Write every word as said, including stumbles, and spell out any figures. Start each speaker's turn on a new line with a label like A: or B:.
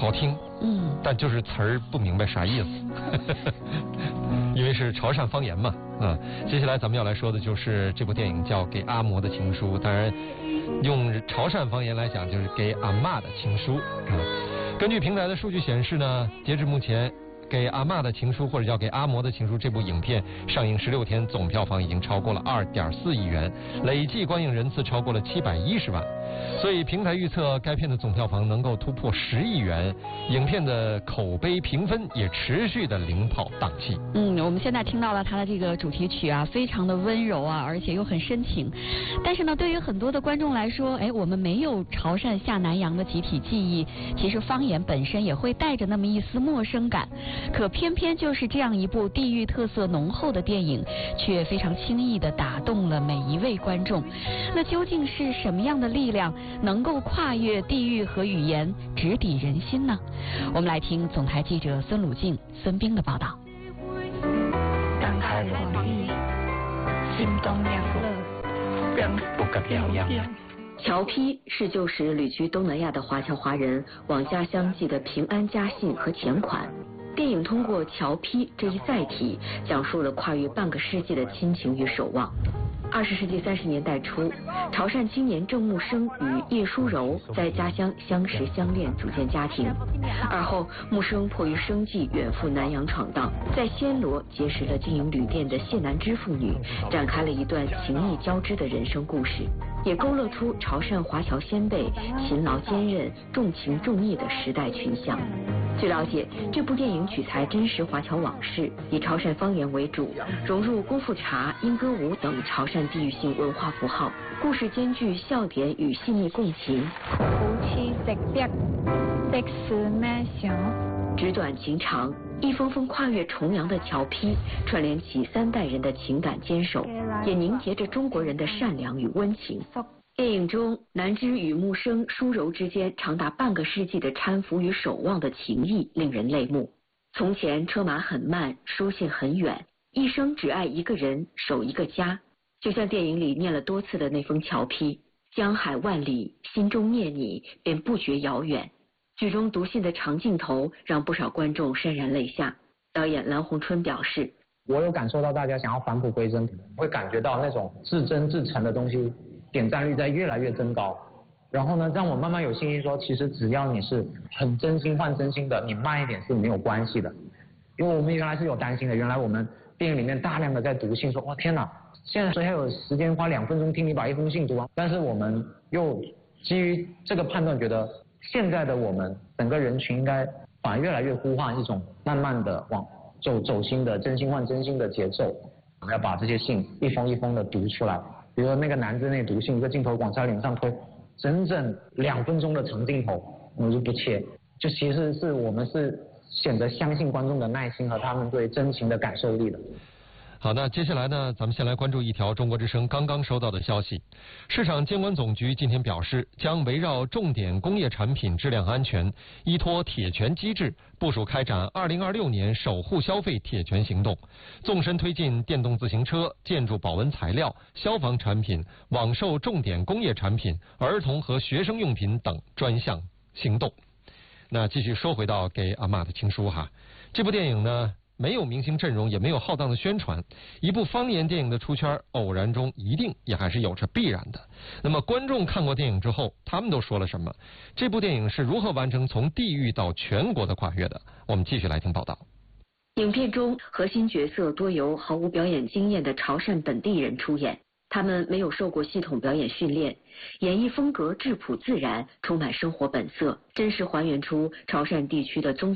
A: 好听，
B: 嗯，
A: 但就是词儿不明白啥意思，因为是潮汕方言嘛。啊，接下来咱们要来说的就是这部电影叫《给阿嬷的情书》，当然用潮汕方言来讲就是给阿嬷的情书啊。根据平台的数据显示呢，截至目前，给阿嬷的情书或者叫给阿嬷的情书这部影片上映十六天，总票房已经超过了二点四亿元，累计观影人次超过了七百一十万。所以平台预测该片的总票房能够突破十亿元，影片的口碑评分也持续的领跑档期。
B: 嗯，我们现在听到了它的这个主题曲啊，非常的温柔啊，而且又很深情。但是呢，对于很多的观众来说，哎，我们没有潮汕下南洋的集体记忆，其实方言本身也会带着那么一丝陌生感。可偏偏就是这样一部地域特色浓厚的电影，却非常轻易地打动了每一位观众。那究竟是什么样的力量能够跨越地域和语言，直抵人心呢？我们来听总台记者孙鲁静、孙冰的报道。
C: 感慨欢喜，心中凉乐，并不可表扬。
D: 侨批是旧时旅居东南亚的华侨华人往家乡寄的平安家信和钱款。电影通过侨批这一载体，讲述了跨越半个世纪的亲情与守望。二十世纪三十年代初，潮汕青年郑木生与叶淑柔在家乡相识相恋，组建家庭。而后，木生迫于生计远赴南洋闯荡，在暹罗结识了经营旅店的谢南枝妇女，展开了一段情谊交织的人生故事，也勾勒出潮汕华侨先辈勤劳坚韧、重情重义的时代群像。据了解，这部电影取材真实华侨往事，以潮汕方言为主，融入功夫茶、莺歌舞等潮汕地域性文化符号，故事兼具笑点与细腻共情。
C: 夫妻识别，即是咩想？
D: 纸短情长，一封封跨越重洋的侨批，串联起三代人的情感坚守，也凝结着中国人的善良与温情。电影中，南枝与木生、淑柔之间长达半个世纪的搀扶与守望的情谊令人泪目。从前车马很慢，书信很远，一生只爱一个人，守一个家。就像电影里念了多次的那封侨批：江海万里，心中念你，便不觉遥远。剧中读信的长镜头让不少观众潸然泪下。导演蓝洪春表示：
E: 我有感受到大家想要返璞归真，会感觉到那种至真至诚的东西点赞率在越来越增高，然后呢，让我慢慢有信心说，其实只要你是很真心换真心的，你慢一点是没有关系的。因为我们原来是有担心的，原来我们电影里面大量的在读信，说哇天哪，现在谁还有时间花两分钟听你把一封信读完？但是我们又基于这个判断，觉得现在的我们整个人群应该反而越来越呼唤一种慢慢的往走走心的真心换真心的节奏。我们要把这些信一封一封的读出来。比如说那个男子那读信，一个镜头往他脸上推，整整两分钟的长镜头，我们就不切，就其实是我们是显得相信观众的耐心和他们对真情的感受力的。
A: 好，那接下来呢，咱们先来关注一条中国之声刚刚收到的消息。市场监管总局今天表示，将围绕重点工业产品质量安全，依托铁拳机制，部署开展二零二六年守护消费铁拳行动，纵深推进电动自行车、建筑保温材料、消防产品、网售重点工业产品、儿童和学生用品等专项行动。那继续说回到给阿嬷的情书哈，这部电影呢，没有明星阵容，也没有浩荡的宣传，一部方言电影的出圈，偶然中一定也还是有着必然的。那么观众看过电影之后，他们都说了什么？这部电影是如何完成从地域到全国的跨越的？我们继续来听报道。
D: 影片中核心角色多由毫无表演经验的潮汕本地人出演，他们没有受过系统表演训练，演绎风格质朴自然，充满生活本色，真实还原出潮汕地区的宗